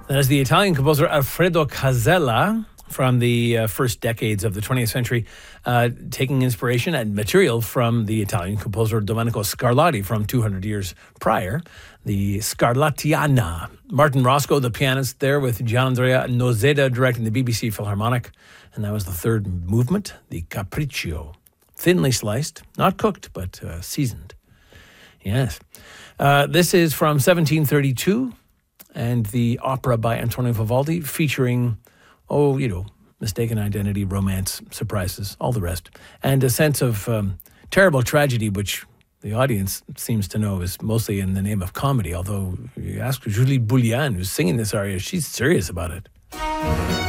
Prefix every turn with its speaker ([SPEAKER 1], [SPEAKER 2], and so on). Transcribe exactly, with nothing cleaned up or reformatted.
[SPEAKER 1] That is the Italian composer Alfredo Casella from the uh, first decades of the twentieth century, uh, taking inspiration and material from the Italian composer Domenico Scarlatti from two hundred years prior, the Scarlattiana. Martin Roscoe, the pianist there, with Gianandrea Nozeda directing the B B C Philharmonic. And that was the third movement, the Capriccio. Thinly sliced, not cooked, but uh, seasoned. Yes. Uh, this is from seventeen thirty-two, and the opera by Antonio Vivaldi, featuring, oh, you know, mistaken identity, romance, surprises, all the rest. And a sense of um, terrible tragedy, which the audience seems to know is mostly in the name of comedy, although you ask Julie Boulian, who's singing this aria, she's serious about it.